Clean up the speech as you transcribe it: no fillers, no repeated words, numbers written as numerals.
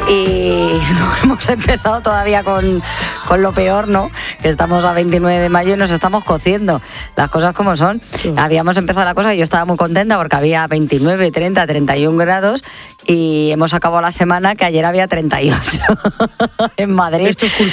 Y no hemos empezado todavía con lo peor, ¿no? Que estamos a 29 de mayo y nos estamos cociendo. Las cosas como son. Sí. Habíamos empezado la cosa y yo estaba muy contenta porque había 29, 30, 31 grados y hemos acabado la semana que ayer había 38 en Madrid. Esto es